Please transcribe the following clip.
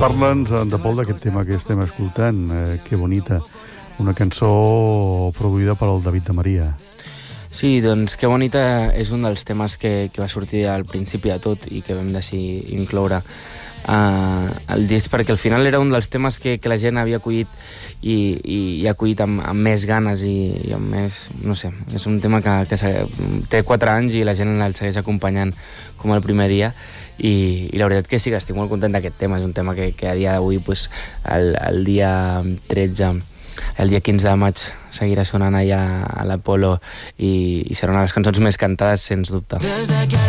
Parla'ns, de Pol, d'aquest tema que estem escoltant, Que bonita, una cançó produïda per el David de Maria. Sí, doncs Que bonita és un dels temes que va sortir al principi de tot i que vam decidir incloure el disc, perquè al final era un dels temes que la gent havia acollit i ha acollit amb més ganes i amb més, no sé, és un tema que té 4 anys i la gent el segueix acompanyant com el primer dia i la veritat que sí que estic molt content d'aquest tema. És un tema que a dia d'avui, pues, el dia 13, el dia 15 de maig seguirà sonant allà a l'Apolo i serà una de les cançons més cantades, sens dubte. Des que